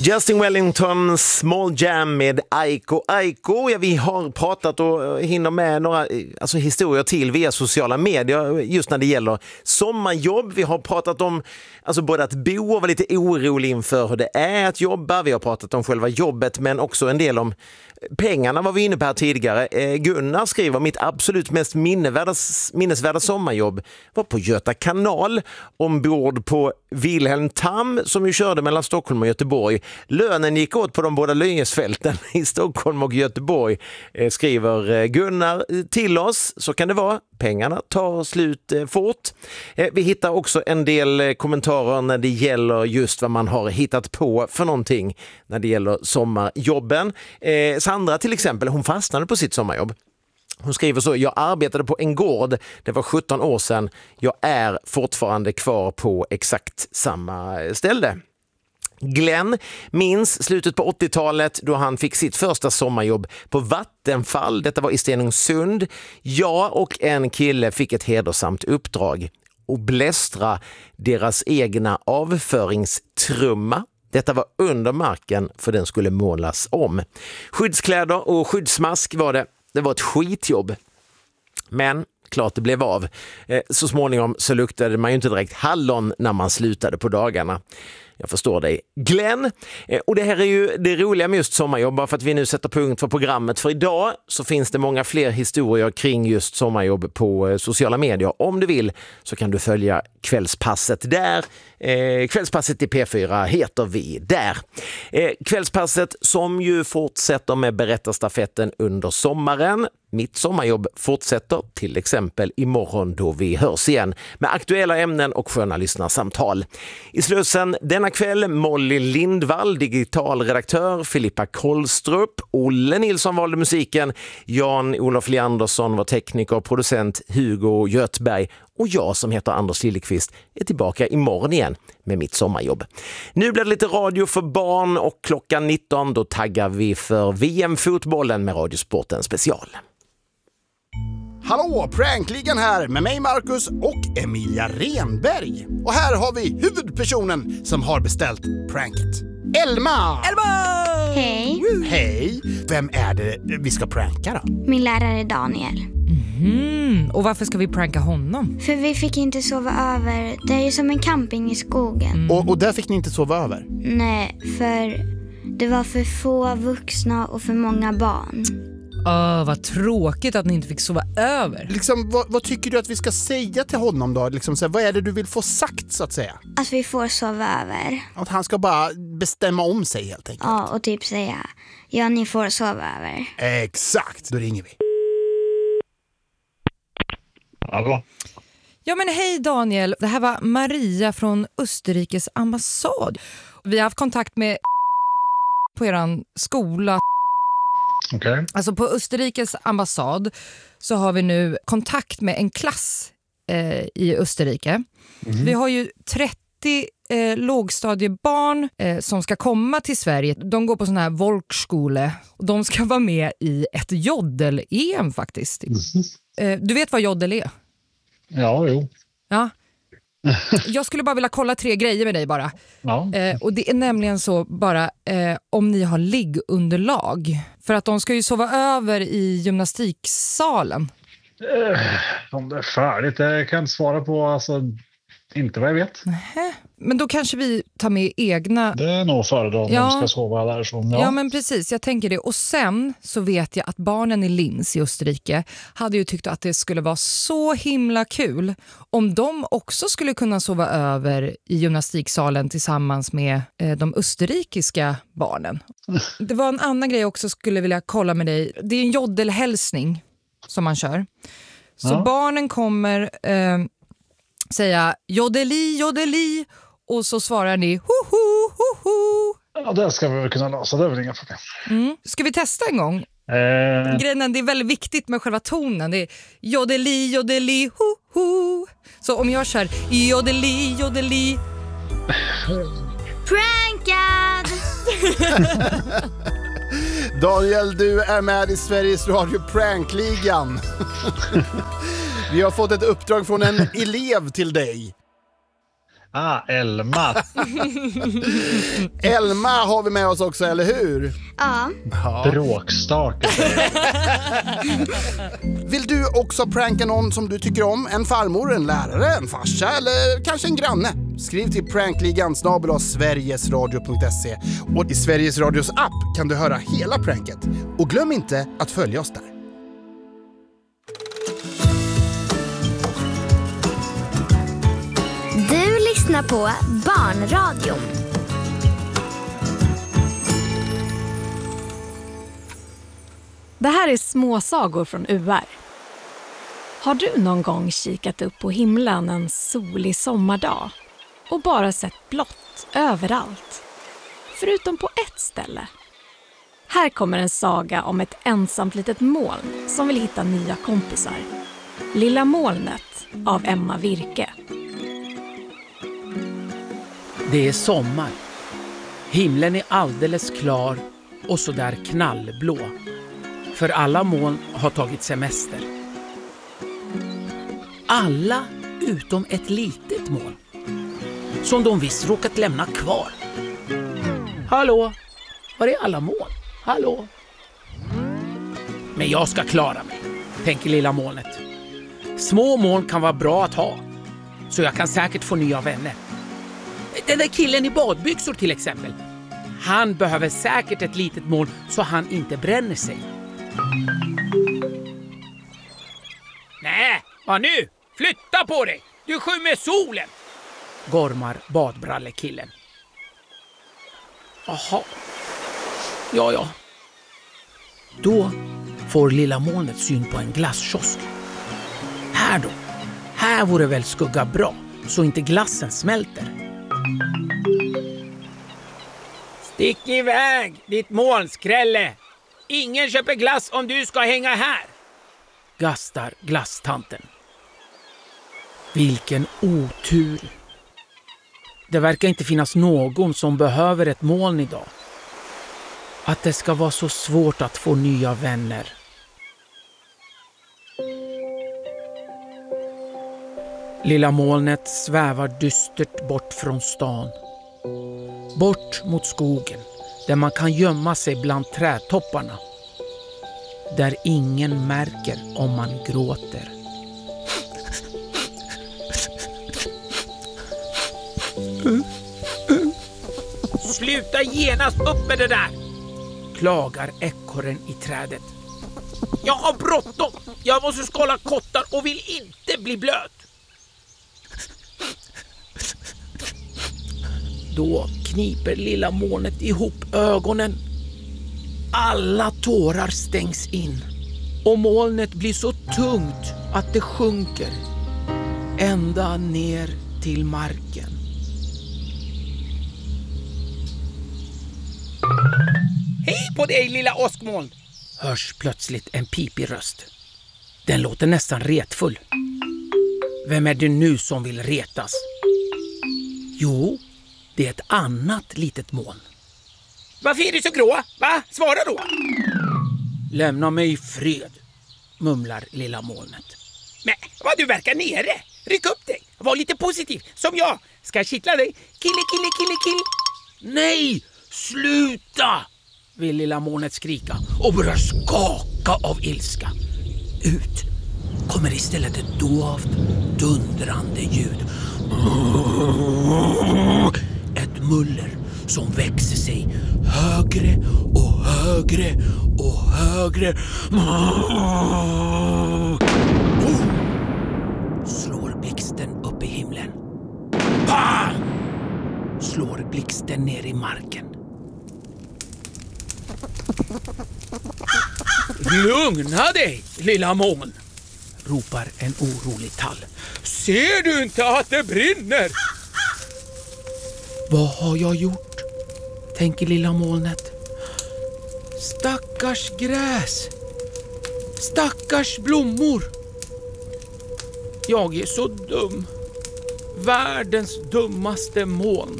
Justin Wellington, Small Jam med Aiko Aiko. Ja, vi har pratat och hinner med några historier till via sociala medier just när det gäller sommarjobb. Vi har pratat om både att bo och vara lite orolig inför hur det är att jobba. Vi har pratat om själva jobbet men också en del om pengarna var vi inne på här tidigare. Gunnar skriver: mitt absolut mest minnesvärda sommarjobb var på Göta kanal ombord på Wilhelm Tam som ju körde mellan Stockholm och Göteborg. Lönen gick åt på de båda Löjesfälten i Stockholm och Göteborg, skriver Gunnar till oss. Så kan det vara. Pengarna tar slut fort. Vi hittar också en del kommentarer när det gäller just vad man har hittat på för någonting när det gäller sommarjobben. Sandra till exempel, hon fastnade på sitt sommarjobb. Hon skriver så: jag arbetade på en gård, det var 17 år sedan. Jag är fortfarande kvar på exakt samma ställe. Glenn minns slutet på 80-talet då han fick sitt första sommarjobb på Vattenfall. Detta var i Stenungsund. Jag och en kille fick ett hedersamt uppdrag att blästra deras egna avföringstrumma. Detta var under marken för den skulle målas om. Skyddskläder och skyddsmask var det. Det var ett skitjobb. Men klart det blev av. Så småningom så luktade man ju inte direkt hallon när man slutade på dagarna. Jag förstår dig, Glenn. Och det här är ju det roliga med just sommarjobb. Bara för att vi nu sätter punkt för programmet för idag så finns det många fler historier kring just sommarjobb på sociala medier. Om du vill så kan du följa Kvällspasset där. Kvällspasset i P4 heter vi där. Kvällspasset som ju fortsätter med berättarstafetten under sommaren. Mitt sommarjobb fortsätter till exempel imorgon då vi hörs igen med aktuella ämnen och sköna lyssnarsamtal. I Slussen denna kväll Molly Lindvall, digital redaktör, Filippa Kollstrup, Olle Nilsson valde musiken, Jan-Olof Leandersson var tekniker, producent Hugo Götberg och jag som heter Anders Lillekvist är tillbaka imorgon igen med mitt sommarjobb. Nu blir det lite radio för barn och klockan 19 då taggar vi för VM-fotbollen med Radiosporten special. Hallå, Prankligan här med mig Marcus och Emilia Renberg. Och här har vi huvudpersonen som har beställt pranket. Elma! Hej. Hej! Vem är det vi ska pranka då? Min lärare Daniel. Och varför ska vi pranka honom? För vi fick inte sova över. Det är ju som en camping i skogen. Och där fick ni inte sova över? Nej, för det var för få vuxna och för många barn. Vad tråkigt att ni inte fick sova över. Vad tycker du att vi ska säga till honom då? Vad är det du vill få sagt så att säga? Att vi får sova över. Att han ska bara bestämma om sig helt enkelt. Ja, och typ säga: ja, ni får sova över. Exakt, då ringer vi. Hallå? Ja men hej Daniel, det här var Maria från Österrikes ambassad. Vi har haft kontakt med på eran skola. Okay. Alltså på Österrikes ambassad så har vi nu kontakt med en klass i Österrike. Vi har ju 30 lågstadiebarn som ska komma till Sverige. De går på sån här Volksskole och de ska vara med i ett joddel-EM faktiskt. Du vet vad joddel är? Ja, jo. Ja. Jag skulle bara vilja kolla 3 grejer med dig bara. Ja. Och det är nämligen så bara om ni har liggunderlag. För att de ska ju sova över i gymnastiksalen. Om det är färdigt, det kan jag inte svara på. Alltså, inte vad jag vet. Men då kanske vi tar med egna... Det är nog före då om de ska sova därifrån. Ja, men precis. Jag tänker det. Och sen så vet jag att barnen i Linz i Österrike hade ju tyckt att det skulle vara så himla kul om de också skulle kunna sova över i gymnastiksalen tillsammans med de österrikiska barnen. Det var en annan grej jag också skulle vilja kolla med dig. Det är en joddelhälsning som man kör. Så barnen kommer... säga jodeli, jodeli och så svarar ni ho-ho, ho-ho. Ja, det ska vi väl kunna lösa, det är väl inga problem. Ska vi testa en gång? Grejen, det är väldigt viktigt med själva tonen. Det är jodeli, jodeli, ho-ho. Så om jag kör jodeli, jodeli. Prankad! Daniel, du är med i Sveriges Radio Prankligan. Vi har fått ett uppdrag från en elev till dig. Elma. Elma har vi med oss också, eller hur? Ja. Bråkstake. Vill du också pranka någon som du tycker om? En farmor, en lärare, en farsa eller kanske en granne? Skriv till prankligan@sverigesradio.se och i Sveriges Radios app kan du höra hela pranket. Och glöm inte att följa oss där. Du lyssnar på Barnradion. Det här är småsagor från UR. Har du någon gång kikat upp på himlen en solig sommardag och bara sett blått överallt? Förutom på ett ställe. Här kommer en saga om ett ensamt litet moln som vill hitta nya kompisar. Lilla molnet av Emma Virke. Det är sommar. Himlen är alldeles klar och så där knallblå. För alla moln har tagit semester. Alla utom ett litet moln. Som de visst råkat lämna kvar. Hallå? Var är alla moln? Hallå? Men jag ska klara mig, tänker lilla molnet. Små moln kan vara bra att ha. Så jag kan säkert få nya vänner. Den där killen i badbyxor till exempel. Han behöver säkert ett litet moln så han inte bränner sig. Nej, vad nu? Flytta på dig! Du skymmer solen! Gormar badbrallekillen. Jaha. Ja. Då får lilla molnet syn på en glasskiosk. Här då? Här vore väl skugga bra så inte glassen smälter. Stick iväg, ditt molnskrälle! Ingen köper glass om du ska hänga här! Gastar glasstanten. Vilken otur! Det verkar inte finnas någon som behöver ett moln idag. Att det ska vara så svårt att få nya vänner. Lilla molnet svävar dystert bort från stan. Bort mot skogen, där man kan gömma sig bland trädtopparna. Där ingen märker om man gråter. Sluta genast upp med det där! Klagar ekorren i trädet. Jag har bråttom! Jag måste skala kottar och vill inte bli blöt! Då kniper lilla molnet ihop ögonen. Alla tårar stängs in. Och molnet blir så tungt att det sjunker. Ända ner till marken. Hej på dig lilla åskmoln! Hörs plötsligt en pipig röst. Den låter nästan retfull. Vem är det nu som vill retas? Jo, det är ett annat litet moln. Varför är du så grå? Va? Svara då! Lämna mig i fred, mumlar lilla molnet. Men vad du verkar nere. Ryck upp dig. Var lite positiv, som jag. Ska jag kittla dig? Kill. Nej, sluta! Vill lilla molnet skrika och börjar skaka av ilska. Ut kommer istället ett dovt, dundrande ljud. Ett muller som växer sig högre och högre och högre. Boom! Slår blixten upp i himlen. Bam! Slår blixten ner i marken. Lugna dig, lilla moln, ropar en orolig tall. Ser du inte att det brinner? Vad har jag gjort? Tänker lilla molnet. Stackars gräs. Stackars blommor. Jag är så dum. Världens dummaste moln.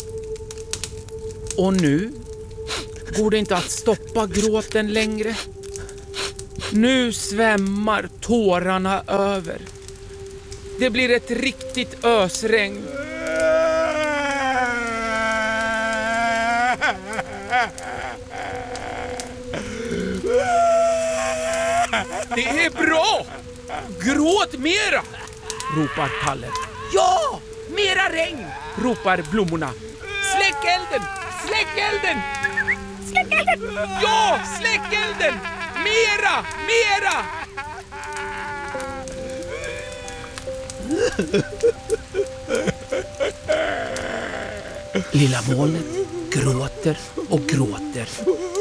Och nu går det inte att stoppa gråten längre. Nu svämmar tårarna över. Det blir ett riktigt ösregn. Det är bra! Gråt mera! Ropar tallen. Ja! Mera regn! Ropar blommorna. Släck elden! Släck elden! Släck elden! Ja! Släck elden! Mera! Mera! Lilla molnet gråter och gråter.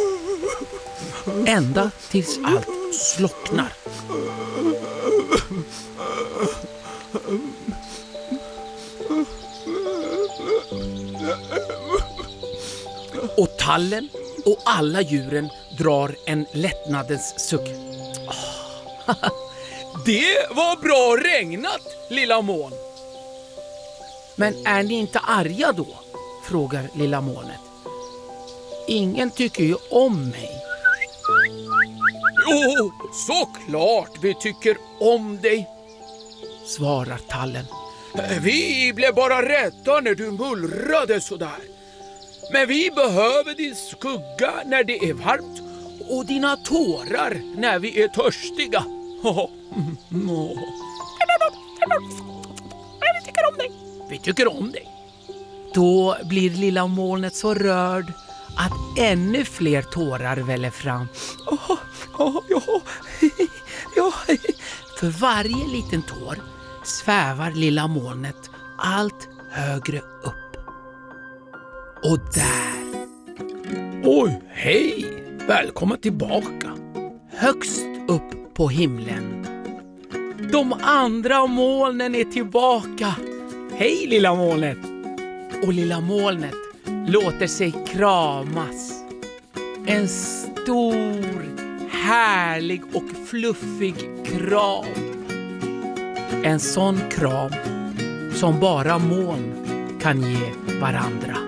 Ända tills allt slocknar. Och tallen och alla djuren drar en lättnadens suck. Det var bra regnat, lilla mån. Men är ni inte arga då? Frågar lilla månet. Ingen tycker ju om mig. Jo, såklart vi tycker om dig, svarar tallen. Vi blev bara rädda när du mullrade sådär. Men vi behöver din skugga när det är varmt och dina tårar när vi är törstiga. Vi tycker om dig. Vi tycker om dig. Då blir lilla molnet så rörd att ännu fler tårar väller fram. Ja. För varje liten tår svävar lilla molnet allt högre upp. Och där. Oj, hej! Välkommen tillbaka. Högst upp på himlen. De andra molnen är tillbaka. Hej lilla molnet. Och lilla molnet låter sig kramas. En stor, härlig och fluffig kram. En sån kram som bara moln kan ge varandra.